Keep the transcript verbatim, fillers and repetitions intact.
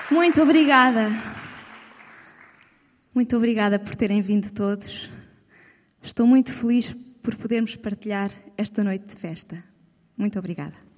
Muito obrigada. Muito obrigada por terem vindo todos. Estou muito feliz por podermos partilhar esta noite de festa. Muito obrigada.